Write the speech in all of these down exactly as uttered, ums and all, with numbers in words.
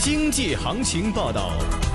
经济行情报道。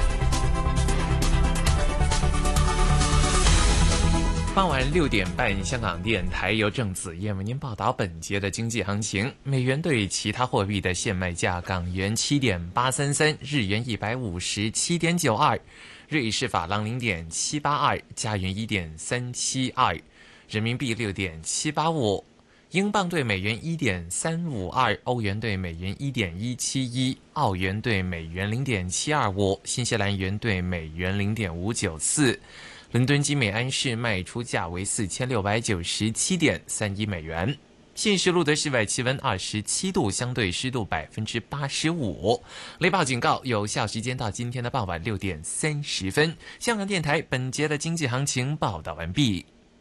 傍晚六点半，香港电台由郑子燕为您报道本节的经济行情。美元对其他货币的现卖价：港元七点八三三，日元一百五十七点九二，瑞士法郎零点七八二，加元一点三七二，人民币六点七八五，英镑对美元一点三五二，欧元对美元一点一七一，澳元对美元零点七二五，新西兰元对美元零点五九四。伦敦金美安市卖出价为四千六百九十七点三一美元。现时录得室外气温二十七度，相对湿度百分之八十五。雷暴警告有效时间到今天的傍晚六点三十分。香港电台本节的经济行情报道完毕。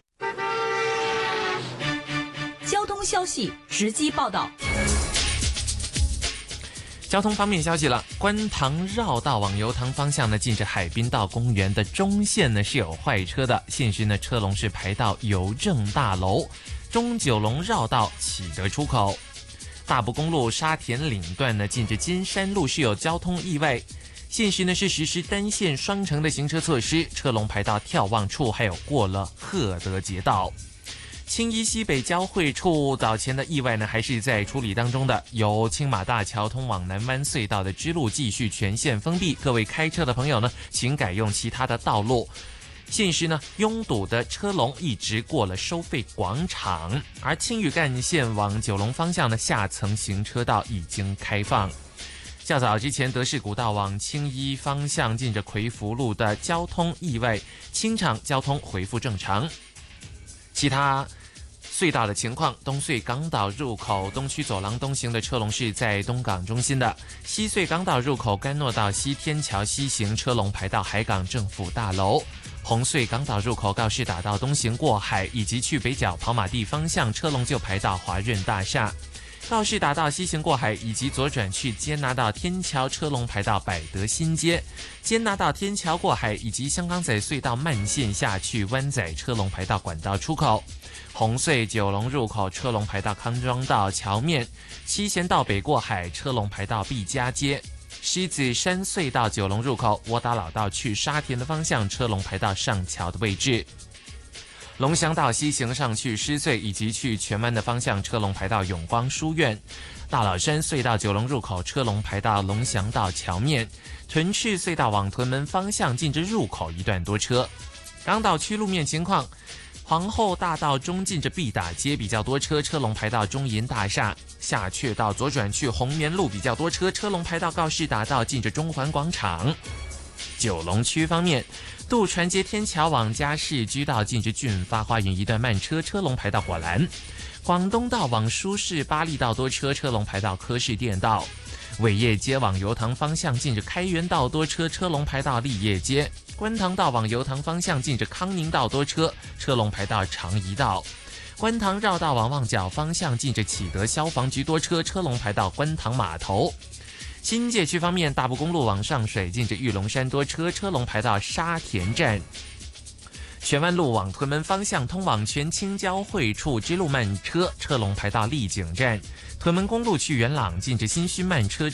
交通消息直击报道。 交通方面消息了，观塘绕道往油塘方向呢，近着海滨道公园的中线呢是有坏车的，现时呢车龙是排到邮政大楼、中九龙绕道启德出口。大埔公路沙田岭段呢，近着金山路是有交通意外，现时呢是实施单线双程的行车措施，车龙排到眺望处，还有过了鹤德街道。青衣西北交汇处早前的意外呢还是在处理当中的，由青马大桥通往南湾隧道的支路继续全线封闭，各位开车的朋友呢请改用其他的道路。现时呢拥堵的车龙一直过了收费广场，而青屿干线往九龙方向的下层行车道已经开放。较早之前，德士古道往青衣方向近着葵福路的交通意外清场，交通恢复正常。其他隧道的情况，东隧港岛入口东区走廊东行的车龙是在东港中心的，西隧港岛入口干诺道西天桥西行车龙排到海港政府大楼，红隧港岛入口告士打道东行过海以及去北角跑马地方向车龙就排到华润大厦，告士打道西行过海以及左转去坚拿道天桥车龙排到百德新街，坚拿道天桥过海以及香港仔隧道慢线下去湾仔车龙排到管道出口，红隧九龙入口车龙排到康庄道桥面，七贤道北过海车龙排到毕嘉街，狮子山隧道九龙入口窝打老道去沙田的方向车龙排到上桥的位置，龙翔道西行上去狮隧以及去荃湾的方向车龙排到永光书院，大老山隧道九龙入口车龙排到龙翔道桥面，屯赤隧道往屯门方向近着入口一段多车。港岛区路面情况，皇后大道中近着毕打街比较多车，车龙排到中银大厦，下阙道左转去红棉路比较多车，车龙排到告士打道近着中环广场。九龙区方面，渡船街天桥往嘉士居道近着俊发花园一段慢车，车龙排到果栏。广东道往舒适巴利道多车，车龙排到科士店道。伟业街往油塘方向近着开元道多车，车龙排到立业街。观塘道往油塘方向近着康宁道多车，车龙排到长怡道。观塘绕道往旺角方向近着启德消防局多车，车龙排到观塘码头。新界区方面，大埔公路往上水近着玉龙山多车，车龙排到沙田站。荃湾路往屯门方向通往全青交汇处之路慢车，车龙排到丽景站。屯门公路去元朗近着新墟慢车